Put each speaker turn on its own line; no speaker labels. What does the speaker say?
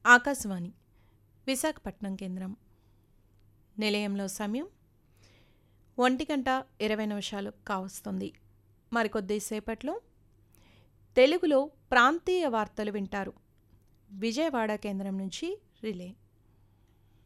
ఆకాశవాణి విశాఖపట్నం కేంద్రం. నిలయంలో సమయం 1:20 కావస్తుంది. మరికొద్దిసేపట్లో తెలుగులో ప్రాంతీయ వార్తలు వింటారు. విజయవాడ కేంద్రం నుంచి రిలే.